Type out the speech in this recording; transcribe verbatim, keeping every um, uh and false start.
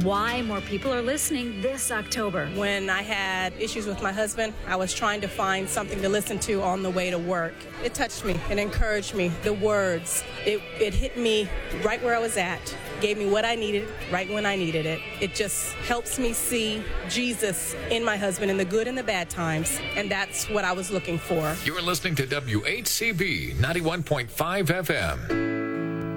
why more people are listening this October. When I had issues with my husband, I was trying to find something to listen to on the way to work. It touched me. It encouraged me. The words, it, it hit me right where I was at, gave me what I needed right when I needed it. It just helps me see Jesus in my husband in the good and the bad times, and that's what I was looking for. You're listening to W H C B ninety-one point five F M.